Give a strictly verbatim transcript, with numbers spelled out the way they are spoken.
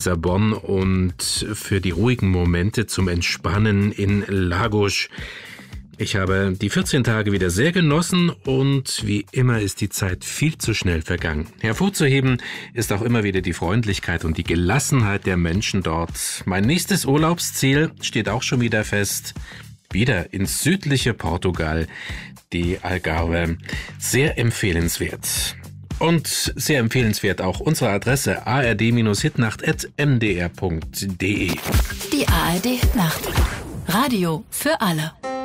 Lissabon und für die ruhigen Momente zum Entspannen in Lagos. Ich habe die vierzehn Tage wieder sehr genossen und wie immer ist die Zeit viel zu schnell vergangen. Hervorzuheben ist auch immer wieder die Freundlichkeit und die Gelassenheit der Menschen dort. Mein nächstes Urlaubsziel steht auch schon wieder fest. Wieder ins südliche Portugal, die Algarve. Sehr empfehlenswert. Und sehr empfehlenswert auch unsere Adresse a r d Hitnacht at m d r punkt d e. Die A R D Hitnacht. Radio für alle.